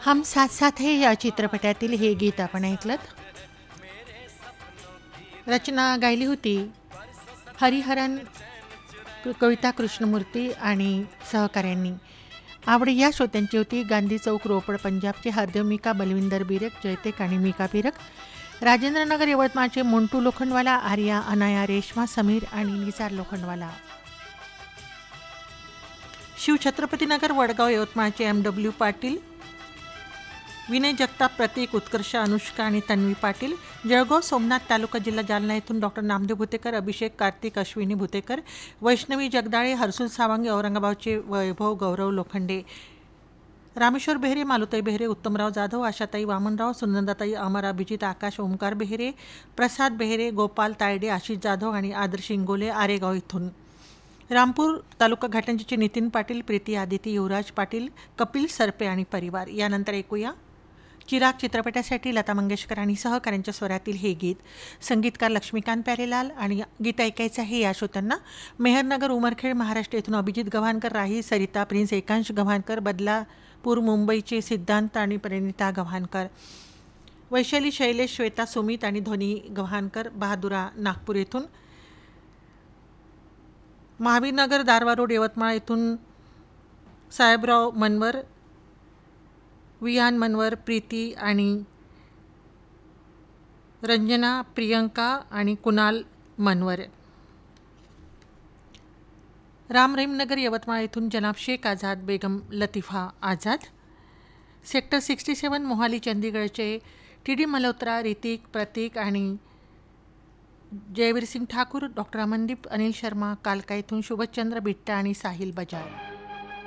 हम साथ साथ है या चित्रपटातील हे गीत आपण ऐकलं. रचना गायली होती हरिहरन, कविता कृष्णमूर्ती आणि सहकाऱ्यांनी. आवड या श्रोत्यांची होती गांधी चौक रोपड पंजाबचे हरदेव मिका, बलविंदर बिरक, जयतेक आणि मिका बिरक. राजेंद्रनगर यवतमाळचे मोंटू लोखंडवाला, आर्या, अनाया, रेश्मा, समीर आणि निसार लोखंडवाला. शिवछत्रपतीनगर वडगाव यवतमाळचे MW पाटील, विनय जगताप, प्रतीक, उत्कर्ष, अनुष्का आणि तन्वी पाटील. जळगाव सोमनाथ तालुका जिल्हा जालना येथून डॉक्टर नामदेव भुतेकर, अभिषेक, कार्तिक, अश्विनी भुतेकर. वैष्णवी जगदाळे, हर्सुल सावंगे, औरंगाबादचे वैभव गौरव लोखंडे. रामेश्वर बेहरे, मालुताई बेहरे, उत्तमराव जाधव, आशाताई वामनराव, सुनंदाताई अमर, अभिजित, आकाश, ओमकार बेहरे, प्रसाद बेहरे, गोपाल तायडे, आशिष जाधव आणि आदर्श इंगोले आरेगाव इथून. रामपूर तालुका घाटंजीचे नितीन पाटील, प्रीती, आदिती, युवराज पाटील, कपिल सरपे आणि परिवार. यानंतर ऐकूया चिराग चित्रपटासाठी लता मंगेशकर आणि सहकाऱ्यांच्या स्वरातील हे गीत. संगीतकार लक्ष्मीकांत प्यारेलाल. आणि गीत ऐकायचं आहे या श्रोत्यांना मेहरनगर, उमरखेड, महाराष्ट्र येथून अभिजित गव्हाणकर, राही, सरिता, प्रिन्स, एकांश गव्हाणकर, बदलापूर मुंबईचे सिद्धांत आणि प्रणिता गव्हाणकर. वैशाली, शैलेश, श्वेता, सुमित आणि ध्वनी गव्हाणकर, बहादुरा नागपूर येथून. महावीरनगर, दारवा रोड, यवतमाळ येथून साहेबराव मनवर, विहान मनवर, प्रीती आणि रंजना, प्रियंका आणि कुणाल मनवर. राम रहीमनगर यवतमाळ येथून जनाब Shaikh Azad, Begum Latifa Azad. Sector 67 Mohali चंदीगडचे TD Malhotra, Hrithik, प्रतीक आणि जयवीर सिंग ठाकूर. डॉक्टर अमनदीप, अनिल शर्मा, कालका येथून शुभचंद्र बिट्टा आणि साहिल बजाज.